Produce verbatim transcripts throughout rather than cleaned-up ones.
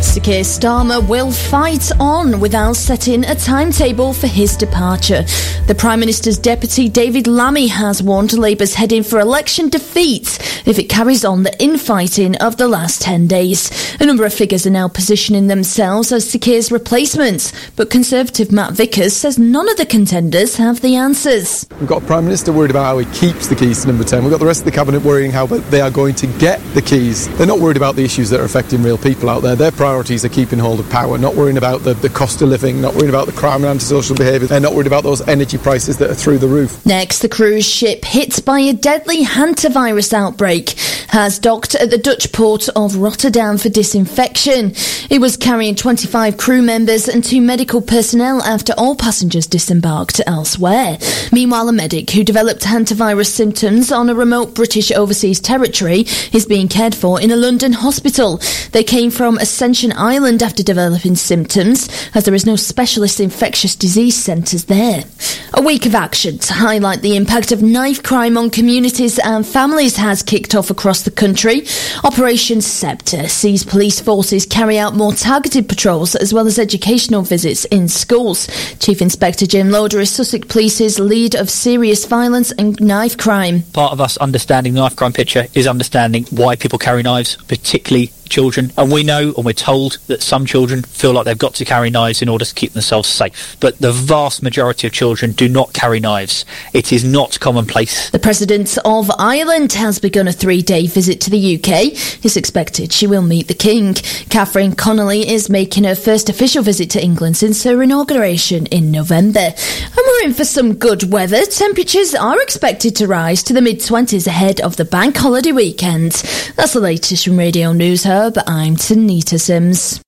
Sir Keir Starmer will fight on without setting a timetable for his departure. The Prime Minister's deputy, David Lammy, has warned Labour's heading for election defeat if it carries on the infighting of the last ten days. A number of figures are now positioning themselves as Sir Keir's replacements, but Conservative Matt Vickers says none of the contenders have the answers. We've got a Prime Minister worried about how he keeps the keys to number ten. We've got the rest of the Cabinet worrying how they are going to get the keys. They're not worried about the issues that are affecting real people out there. Their priorities are keeping hold of power, not worrying about the, the cost of living, not worrying about the crime and antisocial behaviour. They're not worried about those energy prices that are through the roof. Next, the cruise ship hit by a deadly hantavirus outbreak has docked at the Dutch port of Rotterdam for disinfection. It was carrying twenty-five crew members and two medical personnel after all passengers disembarked elsewhere. Meanwhile, a medic who developed hantavirus symptoms on a remote British overseas territory is being cared for in a London hospital. They came from Ascension Island after developing symptoms, as there is no specialist infectious disease centres there. A week of action to highlight the impact of knife crime on communities and families has kicked off across the country. Operation Sceptre sees police forces carry out more targeted patrols as well as educational visits in schools. Chief Inspector Jim Loader is Sussex Police's lead of serious violence and knife crime. Part of us understanding the knife crime picture is understanding why people carry knives, particularly children, and we know and we're told that some children feel like they've got to carry knives in order to keep themselves safe, but the vast majority of children do not carry knives. It is not commonplace. The President of Ireland has begun a three-day visit to the U K. It's expected she will meet the King. Catherine Connolly is making her first official visit to England since her inauguration in November. And we're in for some good weather. Temperatures are expected to rise to the mid-twenties ahead of the bank holiday weekend. That's the latest from Radio News Hub. I'm Tanita Sims.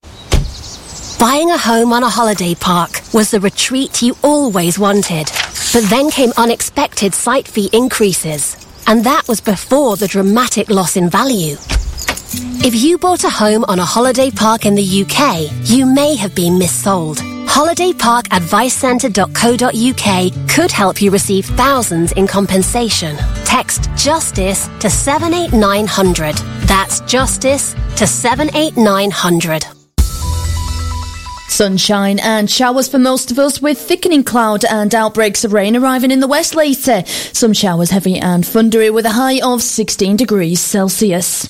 Buying a home on a holiday park was the retreat you always wanted. But then came unexpected site fee increases. And that was before the dramatic loss in value. If you bought a home on a holiday park in the U K, you may have been missold. holiday park advice centre dot co dot uk could help you receive thousands in compensation. Text JUSTICE to seven eight nine hundred. That's JUSTICE to seven eight nine hundred. Sunshine and showers for most of us, with thickening cloud and outbreaks of rain arriving in the west later. Some showers heavy and thundery with a high of sixteen degrees Celsius.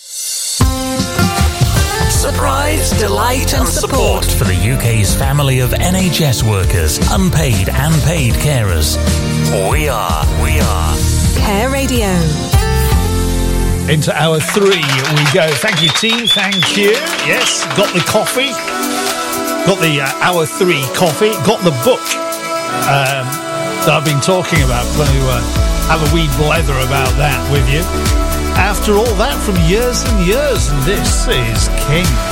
Surprise, delight and support for the U K's family of N H S workers, unpaid and paid carers. We are, we are Care Radio. Into hour three we go. Thank you, team. Thank you. Yes, got the coffee. Got the uh, hour three coffee. Got the book um, that I've been talking about. I'm going to uh, have a wee blether about that with you. After all that from years and years, and this is King.